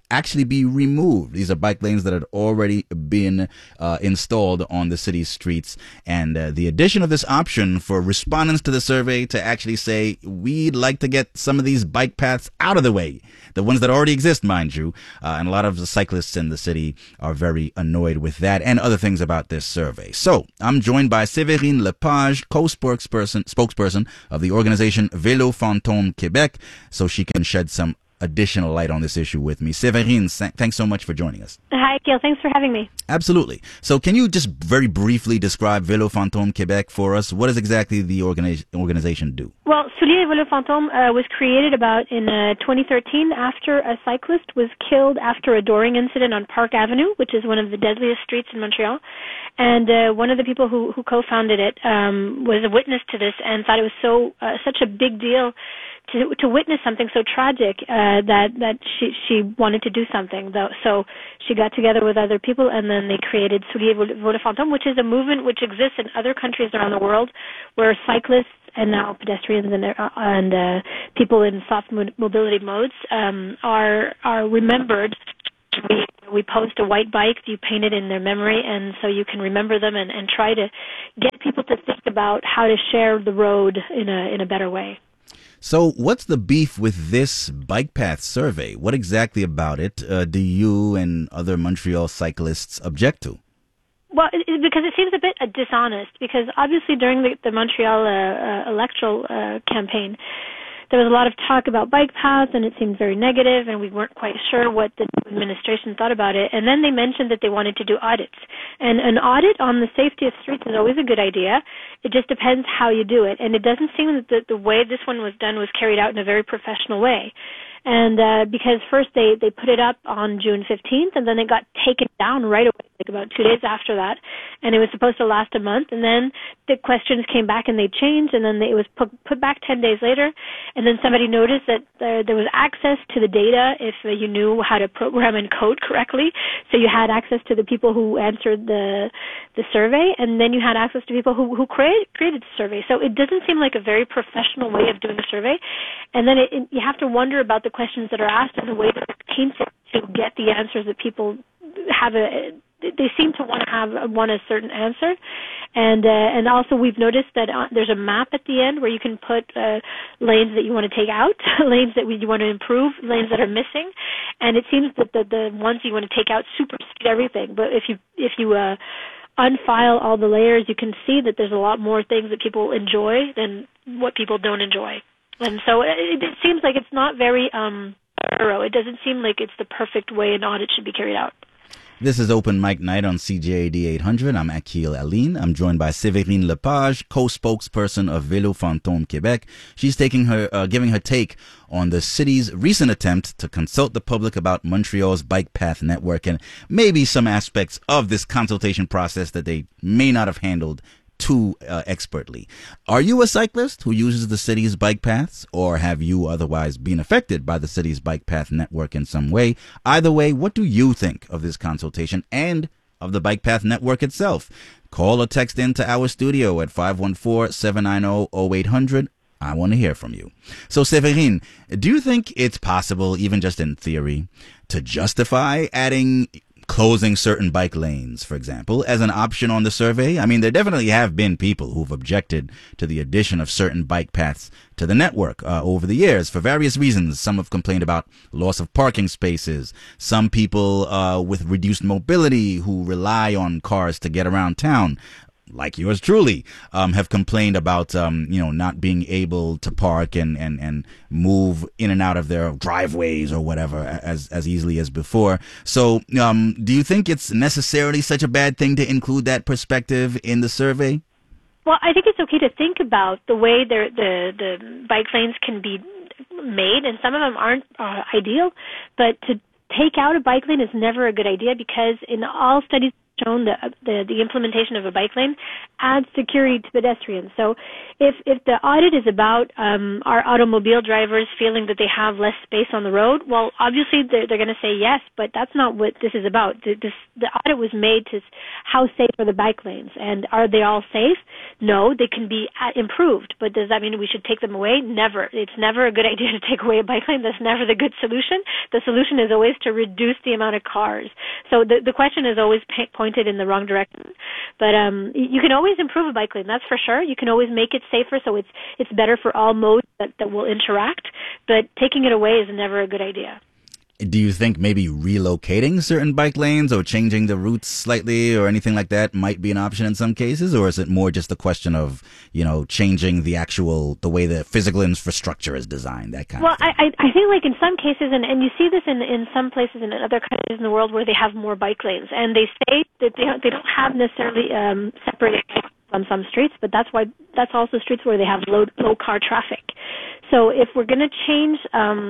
actually be removed. These are bike lanes that had already been installed on the city's streets. And the addition of this option for respondents to the survey to actually say, we'd like to get some of these bike paths out of the way, the ones that already exist, mind you. And a lot of the cyclists in the city are very annoyed with that and other things about this survey. So I'm joined by Séverine Lepage, spokesperson of the organization Vélo Fantôme Québec, so she can shed some additional light on this issue with me. Séverine, thanks so much for joining us.
Hi, Akil. Thanks for having me.
Absolutely. So can you just very briefly describe Vélo Fantôme Québec for us? What does exactly the organization do?
Well, Soulier Vélo Fantôme was created about in 2013 after a cyclist was killed after a dooring incident on Park Avenue, which is one of the deadliest streets in Montreal. And one of the people who co-founded it was a witness to this and thought it was such a big deal to witness something so tragic that she wanted to do something. So she got together with other people, and then they created Soulier Vélo Fantôme, which is a movement which exists in other countries around the world, where cyclists and now pedestrians and people in soft mobility modes are remembered. We post a white bike, you paint it in their memory, and so you can remember them and try to get people to think about how to share the road in a better way.
So what's the beef with this bike path survey? What exactly about it do you and other Montreal cyclists object to?
Well, because it seems a bit dishonest, because obviously during the Montreal electoral campaign, there was a lot of talk about bike paths, and it seemed very negative, and we weren't quite sure what the administration thought about it. And then they mentioned that they wanted to do audits. And an audit on the safety of streets is always a good idea. It just depends how you do it. And it doesn't seem that the way this one was done was carried out in a very professional way. And because first they put it up on June 15th, and then it got taken down right away, like about 2 days after that, and it was supposed to last a month, and then the questions came back and they changed, and then it was put back 10 days later, and then somebody noticed that there was access to the data if you knew how to program and code correctly, so you had access to the people who answered the survey, and then you had access to people who created the survey. So it doesn't seem like a very professional way of doing a survey, and then you have to wonder about the questions that are asked and the way that it's painted to get the answers that people have. They seem to want a certain answer, and also we've noticed that there's a map at the end where you can put lanes that you want to take out, lanes that you want to improve, lanes that are missing, and it seems that the ones you want to take out supersede everything. But if you unfile all the layers, you can see that there's a lot more things that people enjoy than what people don't enjoy. And so it seems like it's not very thorough. It doesn't seem like it's the perfect way an audit should be carried out.
This is Open Mic Night on CJAD 800. I'm Akil Aline. I'm joined by Séverine Lepage, co-spokesperson of Vélo Fantôme Québec. She's giving her take on the city's recent attempt to consult the public about Montreal's bike path network and maybe some aspects of this consultation process that they may not have handled too expertly. Are you a cyclist who uses the city's bike paths, or have you otherwise been affected by the city's bike path network in some way? Either way, what do you think of this consultation and of the bike path network itself? Call or text into our studio at 514-790-0800. I want to hear from you. So, Séverine, do you think it's possible, even just in theory, to justify adding closing certain bike lanes, for example, as an option on the survey? I mean, there definitely have been people who've objected to the addition of certain bike paths to the network over the years for various reasons. Some have complained about loss of parking spaces. Some people with reduced mobility who rely on cars to get around town, like yours truly, have complained about, not being able to park and move in and out of their driveways or whatever as easily as before. So, do you think it's necessarily such a bad thing to include that perspective in the survey?
Well, I think it's okay to think about the way the bike lanes can be made, and some of them aren't ideal, but to take out a bike lane is never a good idea, because in all studies shown the implementation of a bike lane adds security to pedestrians. So if the audit is about our automobile drivers feeling that they have less space on the road, well, obviously they're going to say yes, but that's not what this is about. The audit was made to how safe are the bike lanes, and are they all safe? No, they can be improved, but does that mean we should take them away? Never. It's never a good idea to take away a bike lane. That's never the good solution. The solution is always to reduce the amount of cars. So the question is always pointed in the wrong direction. But you can always improve a bike lane, that's for sure. You can always make it safer so it's better for all modes that will interact, but taking it away is never a good idea.
Do you think maybe relocating certain bike lanes or changing the routes slightly or anything like that might be an option in some cases, or is it more just a question of, changing the way the physical infrastructure is designed, that kind of thing?
Well, I think like in some cases, and you see this in some places in other countries in the world where they have more bike lanes, and they say that they don't have necessarily separated on some streets, but that's also streets where they have low car traffic. So if we're going to change,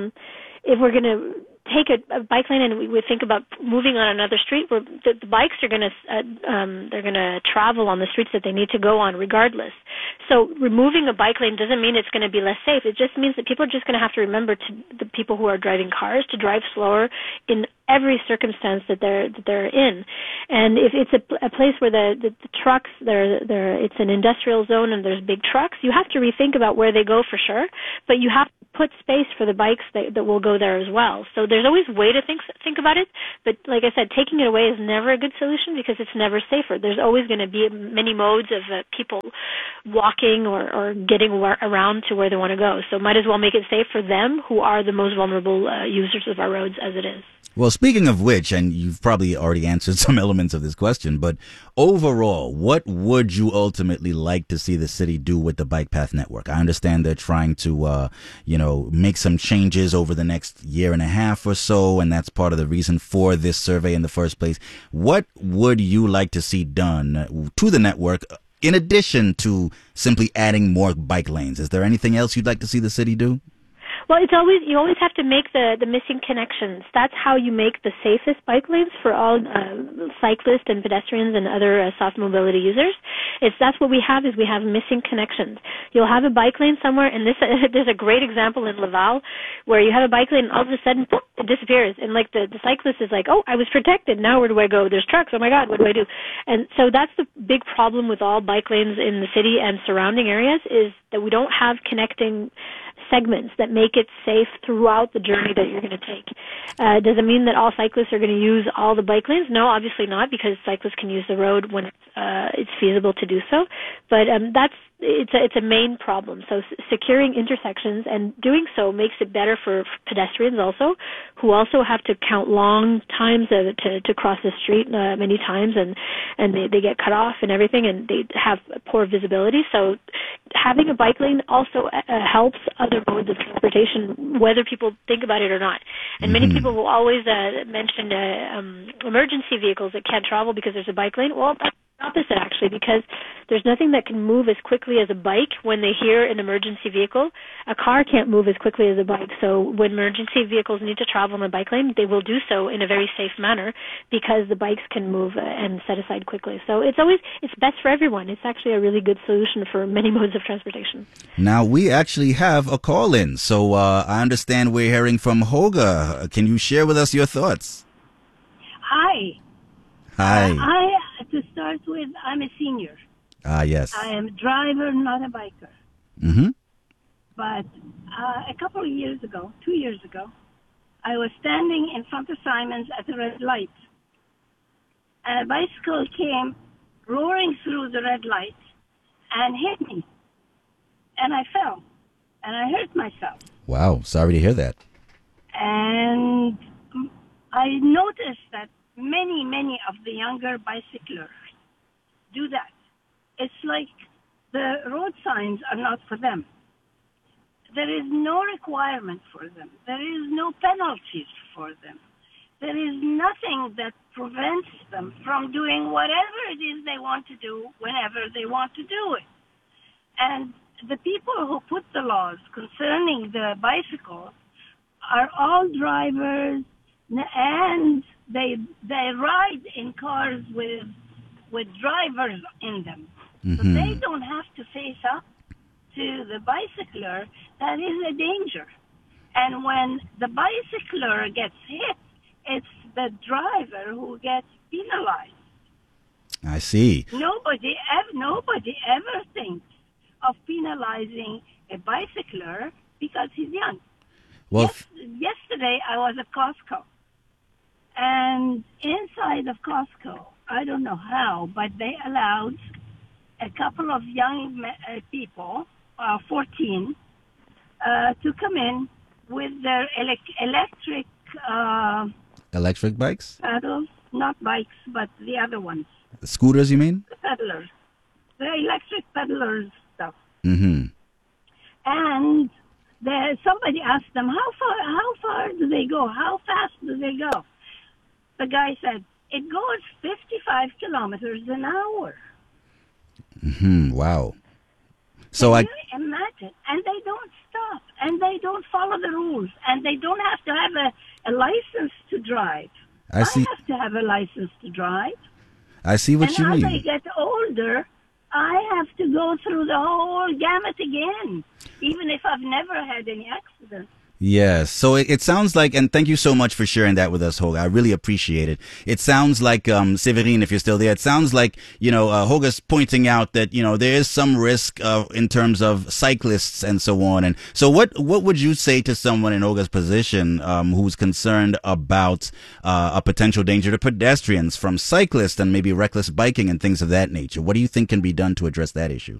if we're going to take a bike lane and we think about moving on another street, where the bikes are going to they're going to travel on the streets that they need to go on regardless. So removing a bike lane doesn't mean it's going to be less safe. It just means that people are just going to have to remember, to the people who are driving cars, to drive slower in every circumstance that they're in. And if it's a place where the trucks, it's an industrial zone and there's big trucks, you have to rethink about where they go for sure, but you have to put space for the bikes that will go there as well. So there's always a way to think about it, but like I said, taking it away is never a good solution because it's never safer. There's always going to be many modes of people walking or getting around to where they want to go. So might as well make it safe for them, who are the most vulnerable users of our roads as it is.
Well, speaking of which, and you've probably already answered some elements of this question, but overall, what would you ultimately like to see the city do with the bike path network? I understand they're trying to, make some changes over the next year and a half or so, and that's part of the reason for this survey in the first place. What would you like to see done to the network in addition to simply adding more bike lanes? Is there anything else you'd like to see the city do?
Well, you always have to make the missing connections. That's how you make the safest bike lanes for all cyclists and pedestrians and other soft mobility users. That's what we have missing connections. You'll have a bike lane somewhere, and there's a great example in Laval where you have a bike lane and all of a sudden poof, it disappears, and like the cyclist is like, oh, I was protected. Now where do I go? There's trucks. Oh my God, what do I do? And so that's the big problem with all bike lanes in the city and surrounding areas, is that we don't have connecting segments that make it safe throughout the journey that you're going to take. Does it mean that all cyclists are going to use all the bike lanes? No, obviously not, because cyclists can use the road when it's feasible to do so. But it's a main problem. So securing intersections and doing so makes it better for pedestrians also, who also have to count long times to cross the street many times, and they get cut off and everything, and they have poor visibility. So having a bike lane also helps other modes of transportation, whether people think about it or not. And many people will always mention emergency vehicles that can't travel because there's a bike lane. Well, that's the opposite, actually, because there's nothing that can move as quickly as a bike. When they hear an emergency vehicle, a car can't move as quickly as a bike. So when emergency vehicles need to travel on a bike lane, they will do so in a very safe manner because the bikes can move and set aside quickly. So it's best for everyone. It's actually a really good solution for many modes of transportation.
Now, we actually have a call in. So I understand we're hearing from Hoga. Can you share with us your thoughts?
Hi.
Hi.
To start with, I'm a senior.
Yes.
I am a driver, not a biker.
Mm-hmm.
But a couple of years ago, 2 years ago, I was standing in front of Simon's at the red light. And a bicycle came roaring through the red light and hit me. And I fell. And I hurt myself.
Wow. Sorry to hear that.
And I noticed that many of the younger bicyclers do that. It's like the road signs are not for them. There is no requirement for them. There is no penalties for them. There is nothing that prevents them from doing whatever it is they want to do whenever they want to do it. And the people who put the laws concerning the bicycles are all drivers, and they ride in cars with drivers in them. So they don't have to face up to the bicycler that is a danger. And when the bicycler gets hit, it's the driver who gets penalized.
I see.
Nobody ever thinks of penalizing a bicycler because he's young.
Well,
Yesterday I was at Costco, and inside of Costco, I don't know how, but they allowed a couple of young people, 14, to come in with their
electric bikes?
Pedals, not bikes, but the other ones.
The scooters, you mean?
The pedalers. The electric pedalers stuff.
Mm-hmm.
And somebody asked them, how far do they go? How fast do they go? The guy said, it goes 55 kilometers an hour.
Mm-hmm. Wow. So
Can you imagine? And they don't stop, and they don't follow the rules, and they don't have to have a license to drive.
I see.
I have to have a license to drive.
I see what you
And
mean.
as I get older, I have to go through the whole gamut again, even if I've never had any accidents.
Yes. So it sounds like, and thank you so much for sharing that with us, Hoga. I really appreciate it. It sounds like, Severine, if you're still there, it sounds like, Hoga's pointing out that, there is some risk in terms of cyclists and so on. And so what would you say to someone in Hoga's position, who's concerned about, a potential danger to pedestrians from cyclists and maybe reckless biking and things of that nature? What do you think can be done to address that issue?